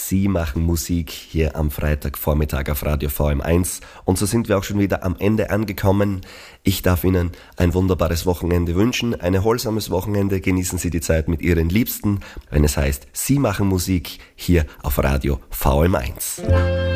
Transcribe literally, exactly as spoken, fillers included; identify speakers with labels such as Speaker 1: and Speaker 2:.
Speaker 1: Sie machen Musik hier am Freitagvormittag auf Radio V M eins. Und so sind wir auch schon wieder am Ende angekommen. Ich darf Ihnen ein wunderbares Wochenende wünschen, ein erholsames Wochenende. Genießen Sie die Zeit mit Ihren Liebsten, wenn es heißt, Sie machen Musik hier auf Radio V M eins.